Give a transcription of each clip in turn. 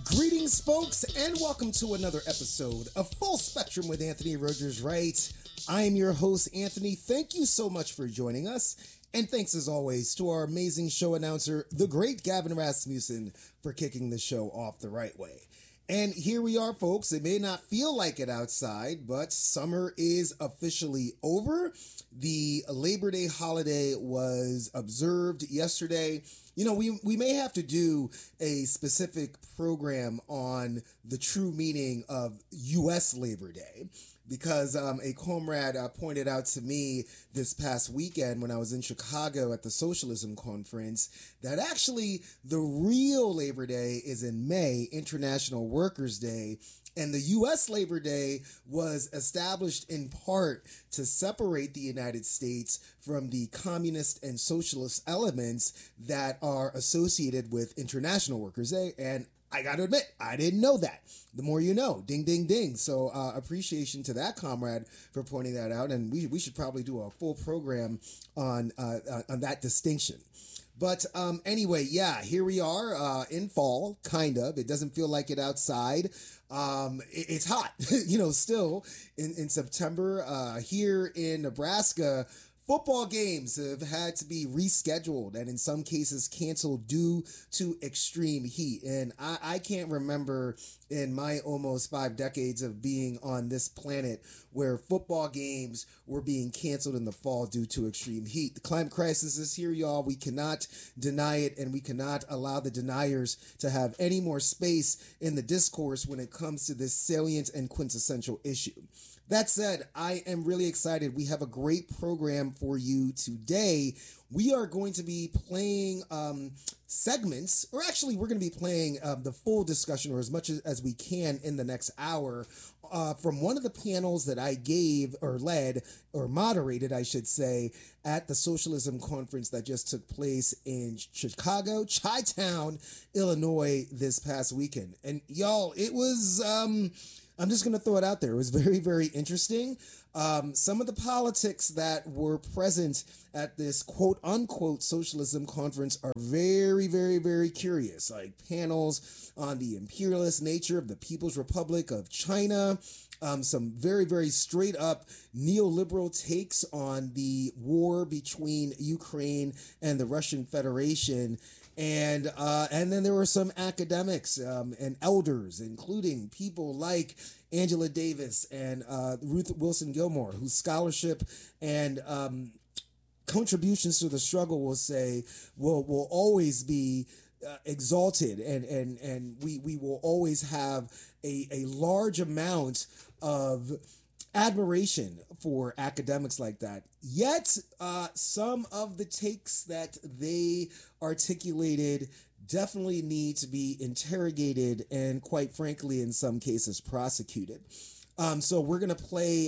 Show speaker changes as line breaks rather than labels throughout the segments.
Greetings, folks, and welcome to another episode of Full Spectrum with Anthony Rogers Wright. I am your host, Anthony. Thank you so much for joining us. And thanks, as always, to our amazing show announcer, the great Gavin Rasmussen, for kicking the show off the right way. And here we are, folks. It may not feel like it outside, but summer is officially over. The Labor Day holiday was observed yesterday. You know, we may have to do a specific program on the true meaning of U.S. Labor Day, because a comrade pointed out to me this past weekend when I was in Chicago at the Socialism Conference that actually the real Labor Day is in May, International Workers' Day, and the U.S. Labor Day was established in part to separate the United States from the communist and socialist elements that are associated with International Workers' Day. And I got to admit, I didn't know that. The more you know. Ding, ding, ding. So appreciation to that comrade for pointing that out. And we should probably do a full program on that distinction. But anyway, yeah, here we are in fall, kind of. It doesn't feel like it outside. It's hot, still in September. Here in Nebraska, football games have had to be rescheduled and in some cases canceled due to extreme heat. And I can't remember in my almost 5 decades of being on this planet where football games were being canceled in the fall due to extreme heat. The climate crisis is here, y'all. We cannot deny it, and we cannot allow the deniers to have any more space in the discourse when it comes to this salient and quintessential issue. That said, I am really excited. We have a great program for you today. We are going to be playing segments, or actually we're going to be playing the full discussion, or as much as we can in the next hour, from one of the panels that I gave or led or moderated, I should say, at the Socialism Conference that just took place in Chicago, Chi-Town, Illinois this past weekend. And y'all, it was... I'm just going to throw it out there. It was very, very interesting. Some of the politics that were present at this quote-unquote socialism conference are very, very, very curious. Like panels on the imperialist nature of the People's Republic of China, some very, very straight-up neoliberal takes on the war between Ukraine and the Russian Federation. And then there were some academics and elders, including people like Angela Davis and Ruth Wilson Gilmore, whose scholarship and contributions to the struggle will always be exalted, and we will always have a large amount of admiration for academics like that. Yet, some of the takes that they articulated definitely need to be interrogated and, quite frankly, in some cases, prosecuted. So we're going to play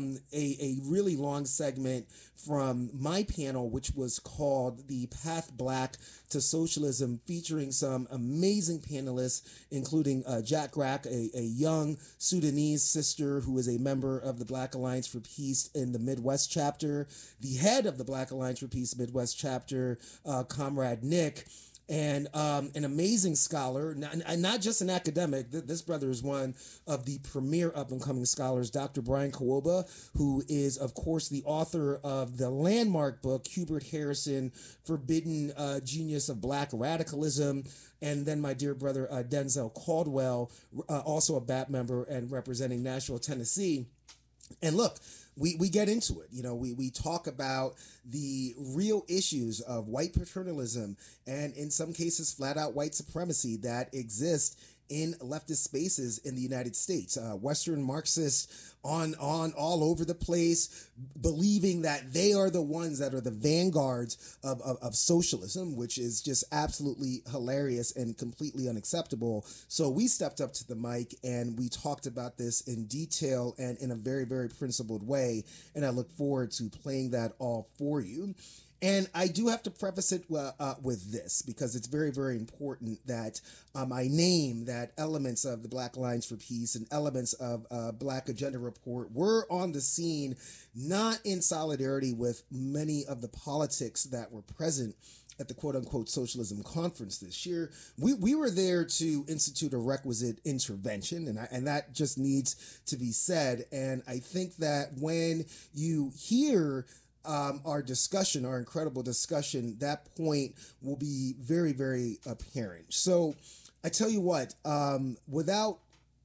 a really long segment from my panel, which was called The Path Black to Socialism, featuring some amazing panelists, including Jack Grack, a young Sudanese sister who is a member of the Black Alliance for Peace in the Midwest chapter, the head of the Black Alliance for Peace Midwest chapter, Comrade Nick, and an amazing scholar, not just an academic. This brother is one of the premier up-and-coming scholars, Dr. Brian Kawoba, who is, of course, the author of the landmark book, Hubert Harrison, Forbidden Genius of Black Radicalism, and then my dear brother, Denzel Caldwell, also a BAP member and representing Nashville, Tennessee. And look, we get into it. We talk about the real issues of white paternalism and in some cases flat out white supremacy that exist in leftist spaces in the United States. Western Marxists on all over the place, believing that they are the ones that are the vanguards of socialism, which is just absolutely hilarious and completely unacceptable. So we stepped up to the mic and we talked about this in detail and in a very, very principled way. And I look forward to playing that all for you. And I do have to preface it with this, because it's very, very important that I name that elements of the Black Alliance for Peace and elements of Black Agenda Report were on the scene, not in solidarity with many of the politics that were present at the quote-unquote socialism conference this year. We were there to institute a requisite intervention, and that just needs to be said. And I think that when you hear our discussion, our incredible discussion, that point will be very, very apparent. So I tell you what, without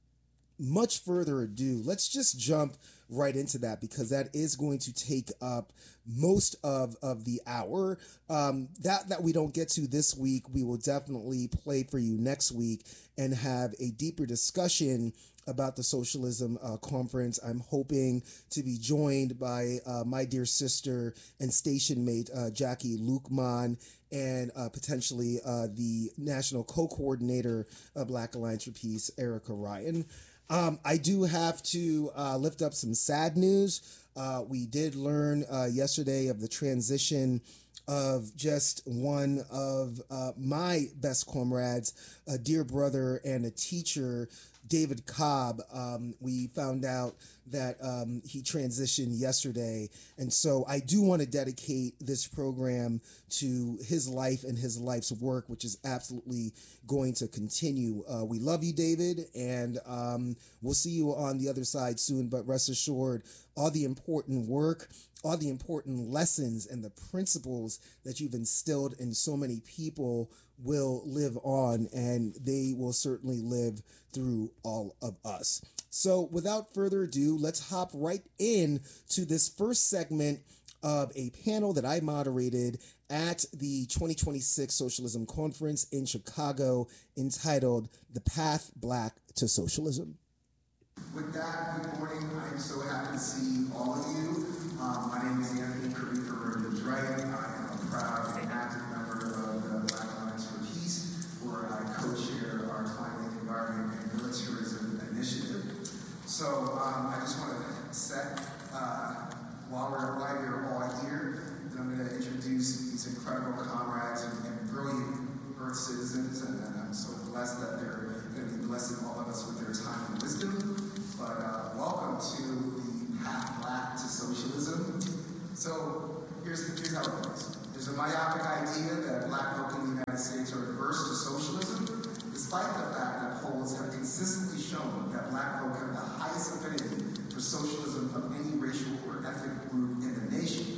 much further ado, let's just jump right into that, because that is going to take up most of the hour. That we don't get to this week, we will definitely play for you next week and have a deeper discussion about the socialism conference. I'm hoping to be joined by my dear sister and station mate, Jackie Lukman, and potentially the national co-coordinator of Black Alliance for Peace, Erica Ryan. I do have to lift up some sad news. We did learn yesterday of the transition of just one of my best comrades, a dear brother and a teacher, David Cobb. We found out that he transitioned yesterday. And so I do want to dedicate this program to his life and his life's work, which is absolutely going to continue. We love you, David, and we'll see you on the other side soon. But rest assured, all the important work, all the important lessons and the principles that you've instilled in so many people will live on, and they will certainly live through all of us. So without further ado, let's hop right in to this first segment of a panel that I moderated at the 2026 Socialism Conference in Chicago, entitled The Path Black to Socialism.
With that, good morning. I'm so happy to see all of you. My name is Anthony Carrica Rogers Wright. I am a proud and active member of the Black Alliance for Peace, where I co-chair our Climate, Environment, and Militarism Initiative. So I just want to set, while we're all here, I'm going to introduce these incredible comrades and brilliant Earth citizens, and I'm so blessed that they're going to be blessing all of us with their time and wisdom. But welcome to the Path Black to Socialism. So here's how it goes. There's a myopic idea that Black folk in the United States are adverse to socialism, despite the fact that polls have consistently shown that Black folk have the highest affinity for socialism of any racial or ethnic group in the nation.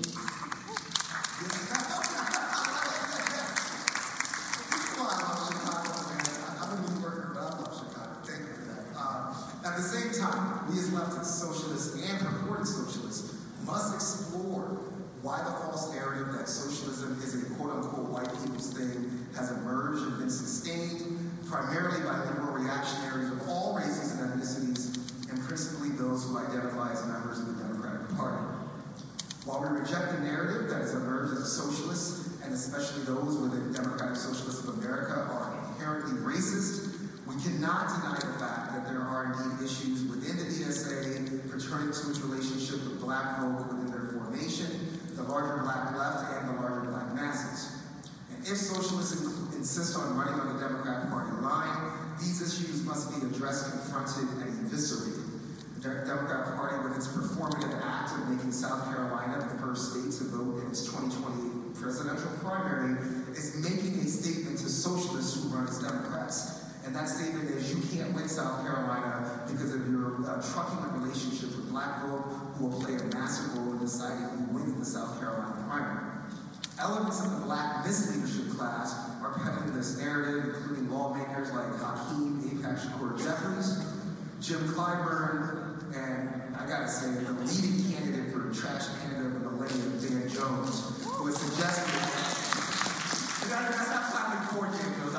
At the same time, we as leftist socialists and purported socialists must explore why the false narrative that socialism is a quote-unquote white people's thing has emerged and been sustained primarily by liberal reactionaries of all races and ethnicities, and principally those who identify as members of the Democratic Party. While we reject the narrative that has emerged as socialists, and especially those within Democratic Socialists of America, are inherently racist, we cannot deny the fact that there are indeed issues within the DSA pertaining to its relationship with Black folk within their formation, the larger Black left, and the larger Black masses. And if socialists insist on running on the Democratic Party line, these issues must be addressed, confronted, and eviscerated. The Democratic Party, with its performative act of making South Carolina the first state to vote in its 2020 presidential primary, is making a statement to socialists who run as Democrats. And that statement is, you can't win South Carolina because of your trucking relationship with Black folk, who will play a massive role in deciding who wins the South Carolina primary. Elements of the Black misleadership class are peddling this narrative, including lawmakers like Hakeem Apex Shakur Jeffries, Jim Clyburn, and I gotta say, the leading candidate for Trash Panda of the Millennium, Dan Jones, who has suggested that's not clapping for Dan Jones.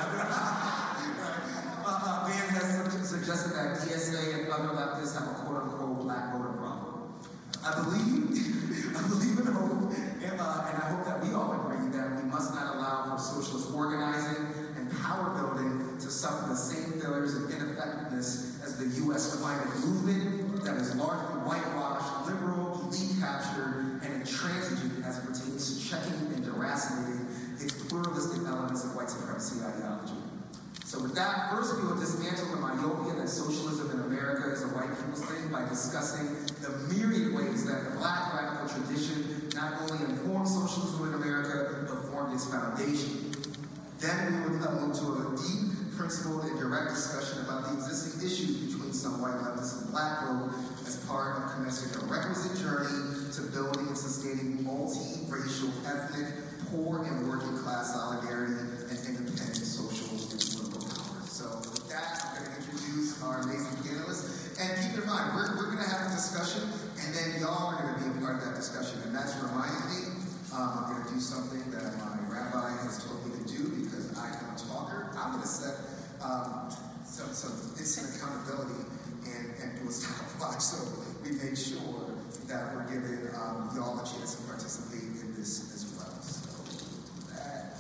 Dan has suggested that DSA and other leftists have a quote-unquote Black voter problem. I believe and hope, and I hope that we all agree that we must not allow for socialist organizing and power building to suffer the same failures and ineffectiveness as the U.S. climate movement that is largely whitewashed, liberal, elite captured, and intransigent as it pertains to checking and deracinating its pluralistic elements of white supremacy ideology. So with that, first we will dismantle the myopia that socialism in America is a white people's thing by discussing the myriad ways that the Black radical tradition not only informs socialism in America, but formed its foundation. Then we would move to a deep, principled, and direct discussion about the existing issues between some white leftists and black folk as part of commencing a requisite journey to building and sustaining multi-racial, ethnic, poor, and working class solidarity and independent social and political power. So with that, I'm going to introduce our amazing panelists. And keep in mind, we're going to have a discussion, and then y'all are going to be a part of that discussion. And that's reminding me, I'm going to do something that my rabbi has told me to do because I am a talker. I'm going to set some instant accountability and do a stopwatch so we make sure that we're giving y'all a chance to participate in this as well. So with that.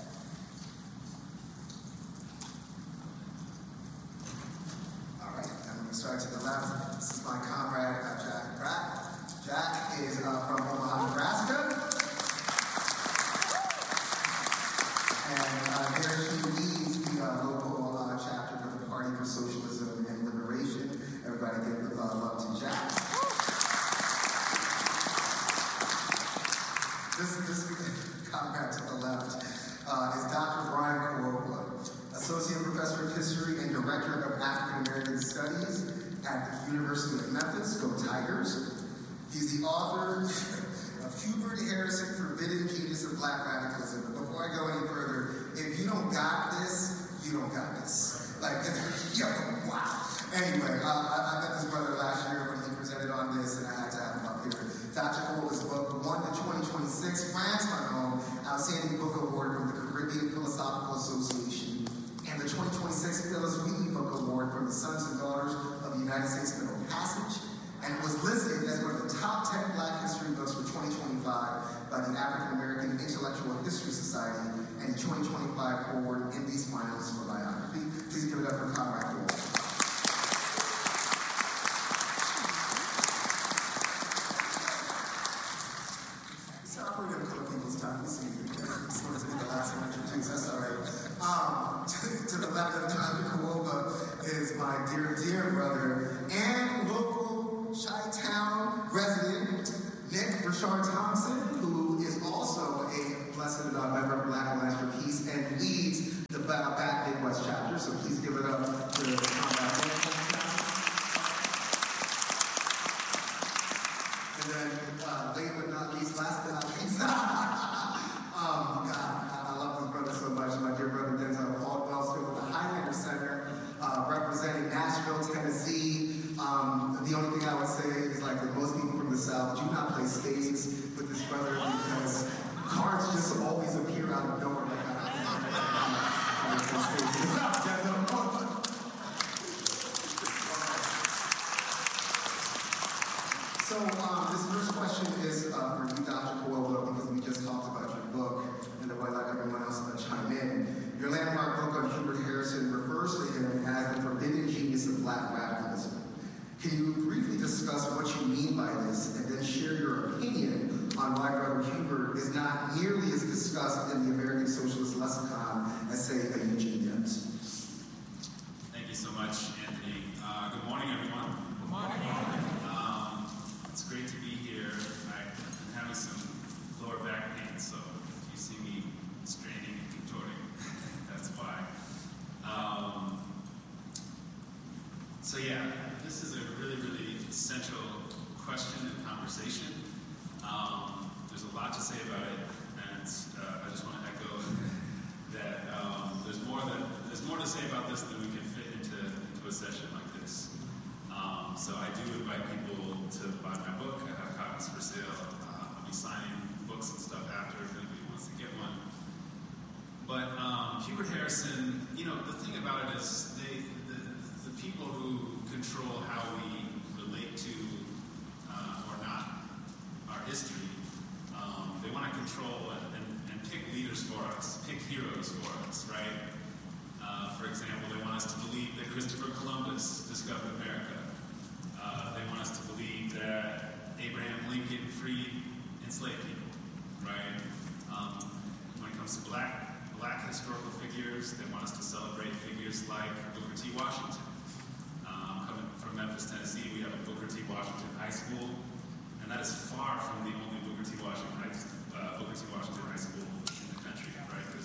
All right, I'm going to start to the left. This is my comrade, Jack Pratt. Jack is from Omaha, Nebraska. And here she leads the local chapter for the Party for Socialism and Liberation. Everybody give love to Jack. This comrade to the left is Dr. Brian Kuokwa, Associate Professor of History and Director of African American Studies at the University of Memphis. Go Tigers. He's the author of Hubert Harrison, Forbidden Genius of Black Radicalism. But before I go any further, if you don't got this, you don't got this. Like, yo, wow. Anyway, I met this brother last year when he presented on this, and I had to have him up here. Dr. Kuokwa's book won the 2026 France Fanon Outstanding Book Award from the Caribbean Philosophical Association and the 2026 Phyllis Wheatley Book Award from the Sons and Daughters of the United States Middle Passage, and was listed as one of the top 10 Black history books for 2025 by the African American Intellectual History Society and the 2025 award in these finalists for biography. Please give it up for Conrad Kuokwa. That's all right. To the left of Dr. Kuokwa is my dear brother and local Chi-Town resident, Nick Rashard Thompson, who is also a blessed member of Black Alliance for Peace and leads the Back Midwest chapter. So please give it up to Comrade Nick. And then, last but not least, so much. My dear brother Denzel Caldwell, still with the Highlander Center, representing Nashville, Tennessee. The only thing I would say is like that most people from the South do not play spades with this brother because cards just always appear out of nowhere. Like So this first question is for you, Dr. Kuokwa, because we just talked about your book, and I would like everyone else to chime in. Your landmark book on Hubert Harrison refers to him as the forbidden genius of Black radicalism. Can you briefly discuss what you mean by this, and then share your opinion on why Brother Hubert is not nearly as discussed in the American Socialist lexicon as, say, a Eugene Debs?
Thank you so much, Anthony. Good morning, everyone.
Good morning.
It's great to be here. I've been having some lower back pain, so if you see me straining and contorting, that's why. So yeah, this is a really, really essential question and conversation. There's a lot to say about it, and I just want to echo that there's more to say about this than we can fit into a session like this. So I do invite people to buy my book. I have copies for sale. I'll be signing books and stuff after if anybody wants to get one. But Hubert Harrison, you know, the thing about it is the people who control how we relate to or not our history, they want to control and pick leaders for us, pick heroes for us, right? For example, they want us to believe that Christopher Columbus discovered America. They want us to believe that Abraham Lincoln freed enslaved people, right? When it comes to black historical figures, they want us to celebrate figures like Booker T. Washington. Coming from Memphis, Tennessee, we have a Booker T. Washington High School, and that is far from the only Booker T. Washington High School in the country,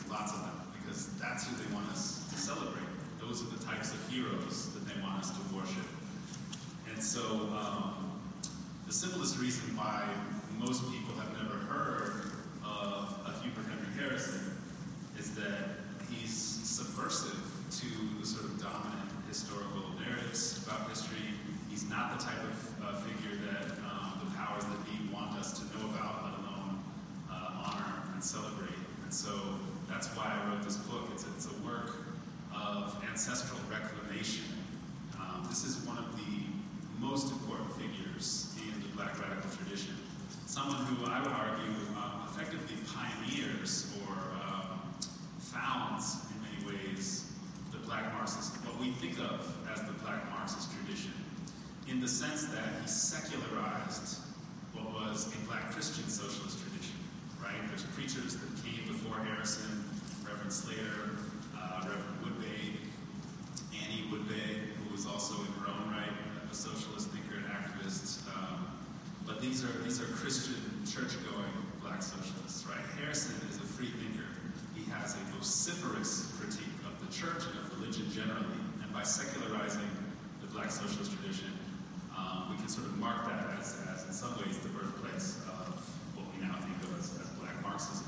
lots of them, because that's who they want us to celebrate. Those are the types of heroes that they want us to worship. And so the simplest reason why most people have never heard of a Hubert Henry Harrison is that he's subversive to the sort of dominant historical narratives about history. He's not the type of figure that the powers that be want us to know about, let alone honor and celebrate. And so that's why I wrote this book. It's a work of ancestral reclamation. This is one of the most important figures in the Black radical tradition. Someone who I would argue effectively pioneers or founds in many ways the Black Marxist, what we think of as the Black Marxist tradition, in the sense that he secularized what was a Black Christian socialist tradition, right? There's preachers that came before Harrison, Reverend Slater, Reverend Woodbay, Annie Woodbay, who was also in her own right a socialist thinker and activist. But these are Christian, church-going Black socialists, right? Harrison is a free thinker. He has a vociferous critique of the church and of religion generally, and by secularizing the Black socialist tradition, we can sort of mark that as in some ways the birthplace of what we now think of as Black Marxism.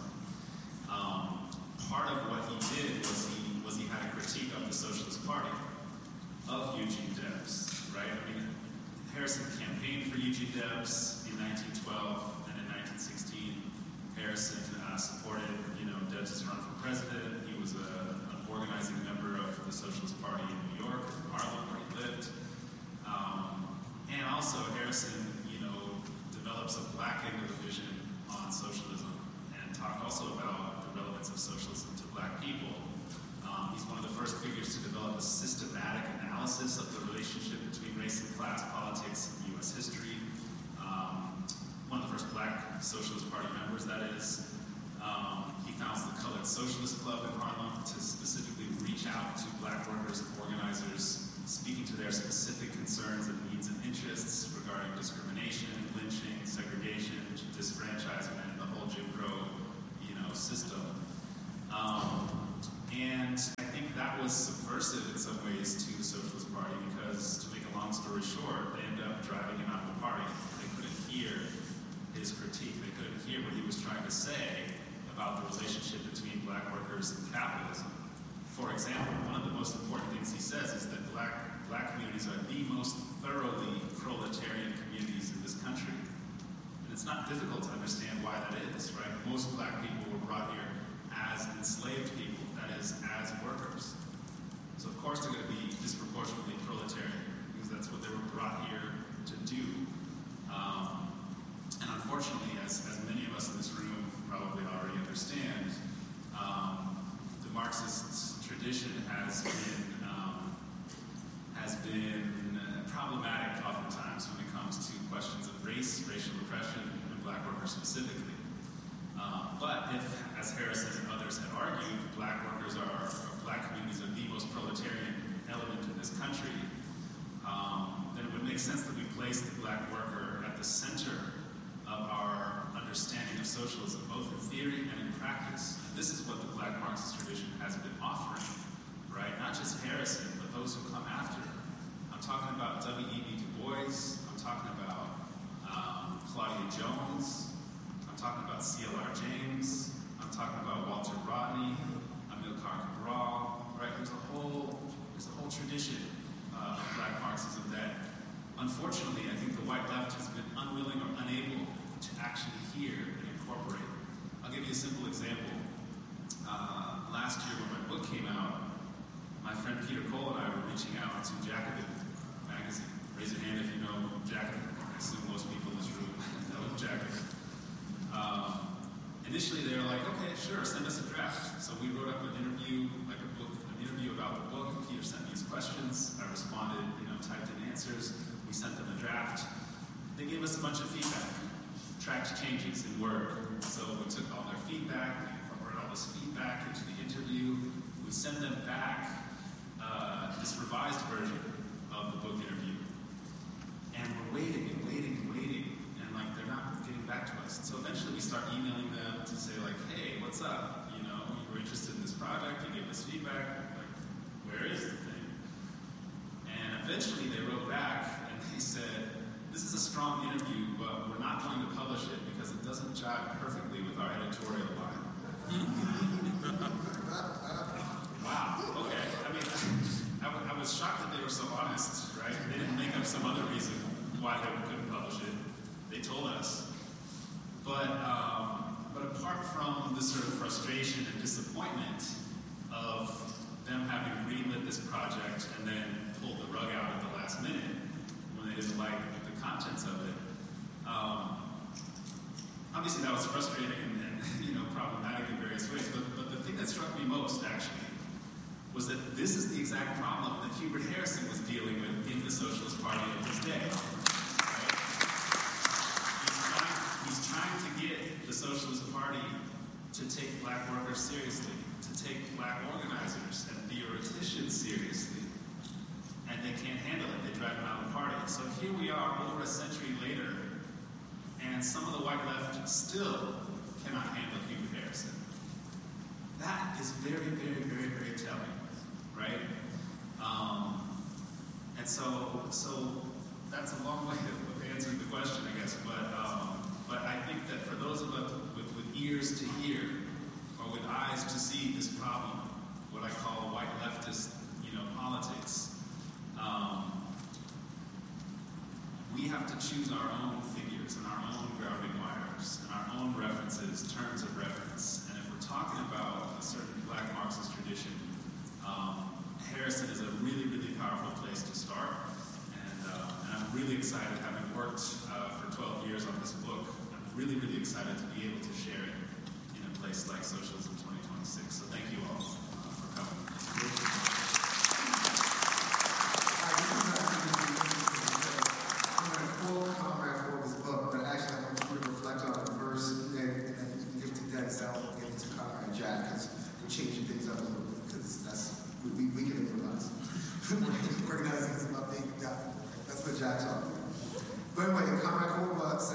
Part of what he did was he had a critique of the Socialist Party, of Eugene Debs, right? I mean, Harrison campaigned for Eugene Debs in 1912, and in 1916, Harrison supported, Debs' run for president. He was an organizing member of the Socialist Party in New York, Harlem, where he lived. And also, Harrison, develops a Black angle vision on socialism, and talked also about the relevance of socialism to Black people. He's one of the first figures to develop a systematic analysis of the relationship between race and class politics in U.S. history. One of the first Black Socialist Party members, that is. He founds the Colored Socialist Club in Harlem to specifically reach out to Black workers and organizers, speaking to their specific concerns and needs and interests regarding discrimination, lynching, segregation, disfranchisement, the whole Jim Crow, system. And I think that was subversive in some ways to the Socialist Party, because, to make a long story short, they ended up driving him out of the party. They couldn't hear his critique. They couldn't hear what he was trying to say about the relationship between Black workers and capitalism. For example, one of the most important things he says is that Black communities are the most thoroughly proletarian communities in this country. And it's not difficult to understand why that is, right? Most Black people were brought here as enslaved people, that is, as workers. So of course they're going to be disproportionately proletarian, because that's what they were brought here to do. And unfortunately, as many of us in this room probably already understand, the Marxist tradition has been problematic oftentimes when it comes to questions of race, racial oppression, and Black workers specifically. But if, as Harrison and others have argued, Black communities are the most proletarian element in this country, then it would make sense that we place the Black worker at the center of our understanding of socialism, both in theory and in practice. And this is what the Black Marxist tradition has been offering, right? Not just Harrison, but those who come after. I'm talking about W.E.B. Du Bois. I'm talking about Claudia Jones. I'm talking about C.L.R. James. I'm talking about Walter Rodney, Amilcar Cabral, right? There's a whole tradition of Black Marxism that, unfortunately, I think the white left has been unwilling or unable to actually hear and incorporate. I'll give you a simple example. Last year when my book came out, my friend Peter Cole and I were reaching out to Jacobin magazine. Raise your hand if you know Jacobin. I assume most people in this room know Jacobin. Initially they were like, okay, sure, send us a draft. So we wrote up an interview about the book. Peter sent me his questions. I responded, typed in answers. We sent them a draft. They gave us a bunch of feedback, tracked changes in Word. So we took all their feedback, we incorporated all this feedback into the interview. We sent them back this revised version of the book interview. And we're waiting, and they're not getting back to us. And so eventually we start emailing them to say, like, hey, what's up? We were interested in this project, you gave us feedback, like, where is the thing? And eventually they wrote back and they said, this is a strong interview, but we're not going to publish it because it doesn't jive perfectly with our editorial line. Wow, okay. I mean, I was shocked that they were so honest, right? They didn't make up some other reason why they couldn't publish it. They told us. But apart from the sort of frustration and disappointment of them having greenlit this project and then pulled the rug out at the last minute when they didn't like the contents of it, obviously that was frustrating and problematic in various ways. But the thing that struck me most, actually, was that this is the exact problem that Hubert Harrison was dealing with in the Socialist Party of his day. Right? He's trying to get the Socialist Party to take black workers seriously, to take black organizers and theoreticians seriously, and they can't handle it. They drive them out of the party. So here we are over a century later, and some of the white left still cannot handle Hubert Harrison. That is very, very, very, very telling, right? And so that's a long way of answering the question, I guess. But I think that for those of us with ears to hear or with eyes to see this problem, what I call white leftist, politics, we have to choose our own figures and our own grounding wires and our own references, terms of reference. And if we're talking about a certain black Marxist tradition, Harrison is a really, really powerful place to start. And I'm really excited, having worked for 12 years on this book, I'm really, really excited to be able to share it in a place like Socialism 2026. So thank you all for coming.
Changing things up a little bit because we can improvise. Organizing is about being, that's what Jack's talking about. But anyway, Comrade Korb